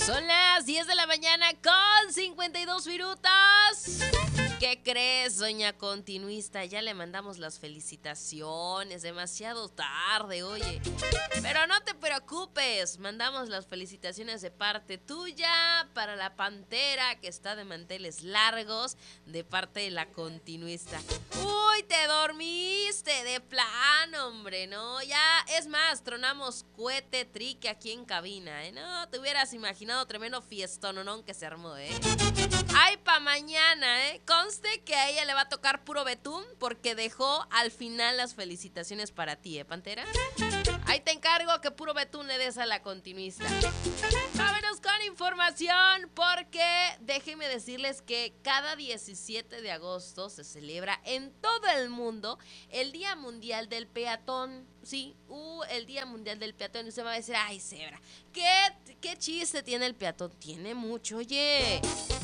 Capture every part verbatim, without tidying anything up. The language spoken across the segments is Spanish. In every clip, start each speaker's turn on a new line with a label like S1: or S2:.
S1: Son las diez de la mañana con cincuenta y dos minutos. ¿Qué crees, doña continuista? Ya le mandamos las felicitaciones, demasiado tarde, oye. Pero no te preocupes, mandamos las felicitaciones de parte tuya para la pantera que está de manteles largos de parte de la continuista. Uy, te dormiste de plano, hombre, ¿no? Ya, es más, tronamos cohete trique aquí en cabina, ¿eh? No, te hubieras imaginado tremendo fiestón, ¿no? Que se armó, ¿eh? Ay, pa' mañana, ¿eh? Conste que a ella le va a tocar puro betún porque dejó al final las felicitaciones para ti, ¿eh, Pantera? Ahí te encargo que puro betún le des a la continuista. Vámonos con información porque déjenme decirles que cada diecisiete de agosto se celebra en todo el mundo el Día Mundial del Peatón. Sí, uh, el Día Mundial del Peatón. Y usted va a decir, ay, Zebra, ¿qué, qué chiste tiene el peatón? Tiene mucho, oye.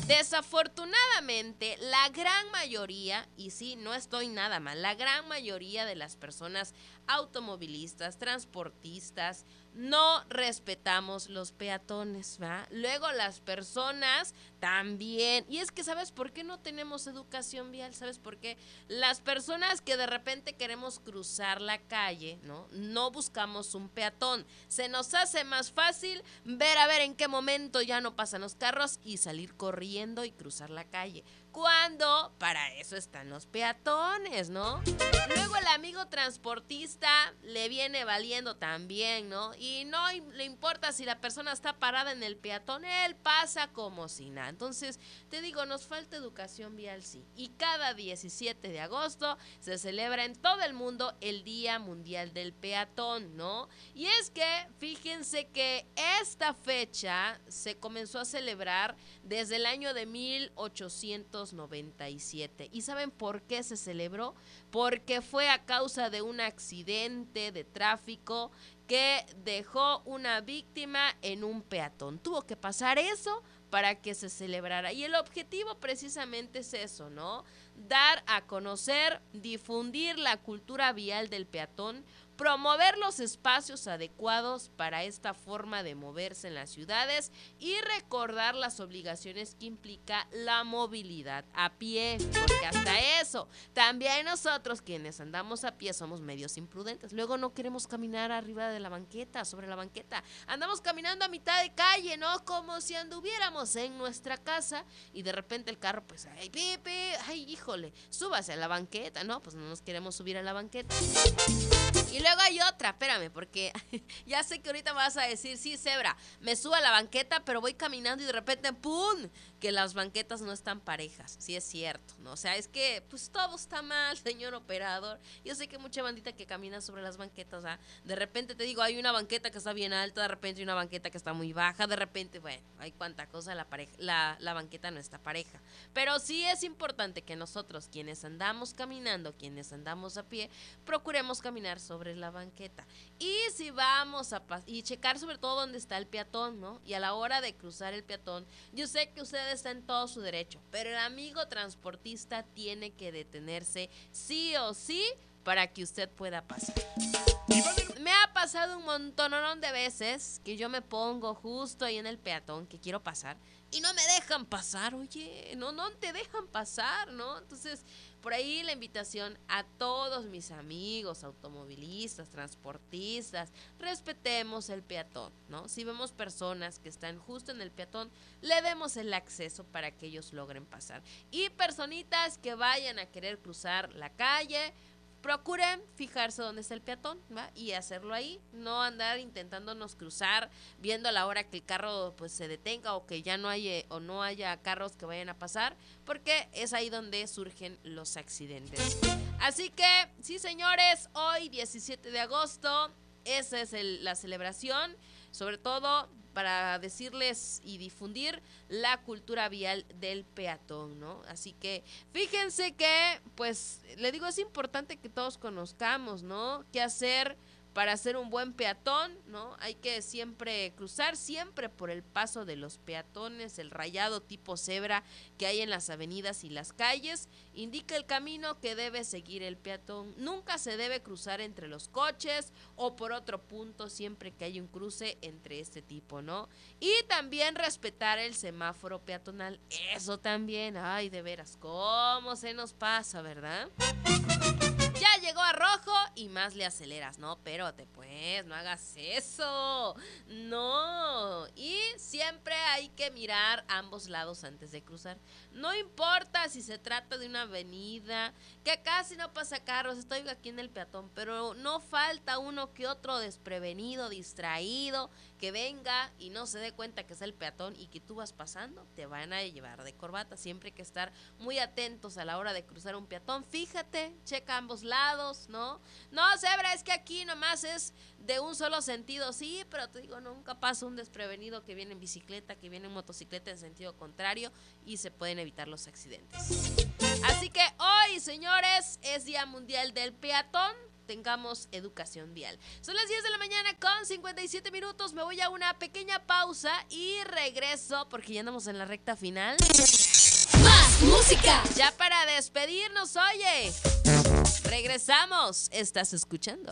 S1: Desafortunadamente, la gran mayoría, y sí, no estoy nada mal, la gran mayoría de las personas automovilistas, transportistas, no respetamos los peatones, ¿va? Luego las personas también. Y es que, ¿sabes por qué no tenemos educación vial? ¿Sabes por qué? Las personas que de repente queremos cruzar la calle, ¿no? No buscamos un peatón. Se nos hace más fácil ver a ver en qué momento ya no pasan los carros y salir corriendo y cruzar la calle. Cuando para eso están los peatones, ¿no? Luego el amigo transportista le viene valiendo también, ¿no? Y no le importa si la persona está parada en el peatón, él pasa como si nada. Entonces, te digo, nos falta educación vial, sí. Y cada diecisiete de agosto se celebra en todo el mundo el Día Mundial del Peatón, ¿no? Y es que, fíjense que esta fecha se comenzó a celebrar desde el año de mil ochocientos noventa y siete. ¿Y saben por qué se celebró? Porque fue a causa de un accidente de tráfico que dejó una víctima en un peatón. Tuvo que pasar eso para que se celebrara. Y el objetivo precisamente es eso, ¿no? Dar a conocer, difundir la cultura vial del peatón, promover los espacios adecuados para esta forma de moverse en las ciudades y recordar las obligaciones que implica la movilidad a pie, porque hasta eso, también nosotros quienes andamos a pie somos medios imprudentes. Luego no queremos caminar arriba de la banqueta, sobre la banqueta. Andamos caminando a mitad de calle, ¿no? Como si anduviéramos en nuestra casa y de repente el carro, pues, ay, pipi, ay, híjole, súbase a la banqueta, ¿no? Pues no nos queremos subir a la banqueta. Y luego hay otra, espérame, porque ya sé que ahorita me vas a decir, sí, Zebra, me subo a la banqueta, pero voy caminando y de repente, ¡pum!, que las banquetas no están parejas. Sí es cierto, ¿no? O sea, es que, pues, todo está mal, señor operador. Yo sé que mucha bandita que camina sobre las banquetas, ¿ah? De repente te digo, hay una banqueta que está bien alta, de repente hay una banqueta que está muy baja, de repente, bueno, hay cuánta cosa, la, pareja, la, la banqueta no está pareja. Pero sí es importante que nosotros, quienes andamos caminando, quienes andamos a pie, procuremos caminar sobre la banqueta. Y si vamos a pas- y checar sobre todo dónde está el peatón, ¿no? Y a la hora de cruzar el peatón, yo sé que usted está en todo su derecho, pero el amigo transportista tiene que detenerse sí o sí para que usted pueda pasar. Me ha pasado un montón de veces que yo me pongo justo ahí en el peatón que quiero pasar y no me dejan pasar, oye, no, no te dejan pasar, ¿no? Entonces, por ahí la invitación a todos mis amigos, automovilistas, transportistas, respetemos el peatón, ¿no? Si vemos personas que están justo en el peatón, le demos el acceso para que ellos logren pasar. Y personitas que vayan a querer cruzar la calle, procuren fijarse dónde está el peatón, ¿va? Y hacerlo ahí, no andar intentándonos cruzar, viendo a la hora que el carro pues se detenga o que ya no haya o no haya carros que vayan a pasar, porque es ahí donde surgen los accidentes. Así que, sí, señores, hoy diecisiete de agosto, esa es el, la celebración, sobre todo para decirles y difundir la cultura vial del peatón, ¿no? Así que fíjense que, pues, le digo, es importante que todos conozcamos, ¿no? ¿Qué hacer para ser un buen peatón, ¿no? Hay que siempre cruzar, siempre por el paso de los peatones, el rayado tipo cebra que hay en las avenidas y las calles, indica el camino que debe seguir el peatón. Nunca se debe cruzar entre los coches o por otro punto siempre que hay un cruce entre este tipo, ¿no? Y también respetar el semáforo peatonal, eso también, ay, de veras, ¿cómo se nos pasa, verdad? Ya llegó a rojo y más le aceleras, no, espérate pues, no hagas eso, no, y siempre hay que mirar ambos lados antes de cruzar, no importa si se trata de una avenida, que casi no pasa carros, estoy aquí en el peatón, pero no falta uno que otro desprevenido, distraído, que venga y no se dé cuenta que es el peatón y que tú vas pasando, te van a llevar de corbata, siempre hay que estar muy atentos a la hora de cruzar un peatón, fíjate, checa ambos lados, ¿no? No, cebra, es que aquí nomás es de un solo sentido, sí, pero te digo, nunca pasa un desprevenido que viene en bicicleta, que viene en motocicleta en sentido contrario y se pueden evitar los accidentes. Así que hoy, señores, es Día Mundial del Peatón. Tengamos educación vial. Son las diez de la mañana con cincuenta y siete minutos. Me voy a una pequeña pausa y regreso porque ya andamos en la recta final.
S2: ¡Más música!
S1: Ya para despedirnos, oye. Regresamos. Estás escuchando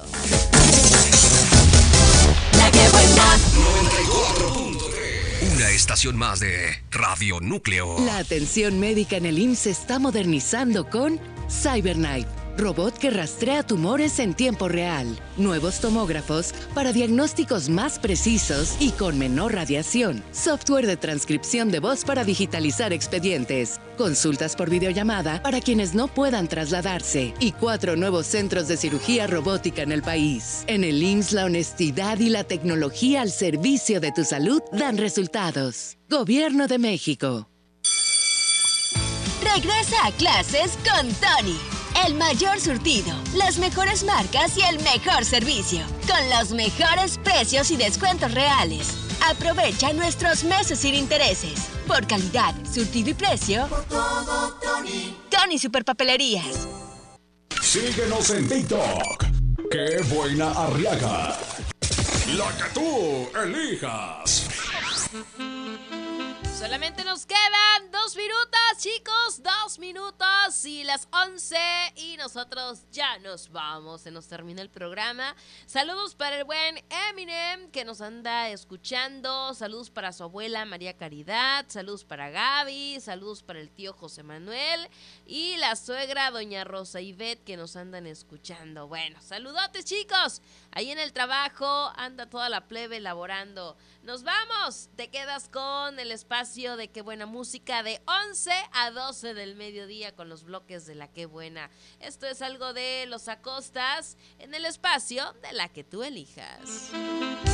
S2: La que buena.
S3: noventa y cuatro punto tres. Una estación más de Radio Núcleo.
S4: La atención médica en el I M S S se está modernizando con CyberKnife, robot que rastrea tumores en tiempo real. Nuevos tomógrafos para diagnósticos más precisos y con menor radiación. Software de transcripción de voz para digitalizar expedientes. Consultas por videollamada para quienes no puedan trasladarse. Y cuatro nuevos centros de cirugía robótica en el país. En el I M S S, la honestidad y la tecnología al servicio de tu salud dan resultados. Gobierno de México.
S2: Regresa a clases con Tony. El mayor surtido, las mejores marcas y el mejor servicio. Con los mejores precios y descuentos reales. Aprovecha nuestros meses sin intereses. Por calidad, surtido y precio. Por todo, Tony. Tony Superpapelerías.
S5: Síguenos en TikTok. ¡Qué buena Arriaga! La que tú elijas.
S1: Solamente nos quedan dos minutos, chicos, dos minutos y las once y nosotros ya nos vamos, se nos termina el programa. Saludos para el buen Eminem que nos anda escuchando, saludos para su abuela María Caridad, saludos para Gaby, saludos para el tío José Manuel y la suegra doña Rosa Ivette que nos andan escuchando. Bueno, saludotes, chicos, ahí en el trabajo anda toda la plebe elaborando. Nos vamos, te quedas con el espacio de Qué Buena Música de once a doce del mediodía con los bloques de La Qué Buena. Esto es algo de Los Acostas en el espacio de La que tú elijas.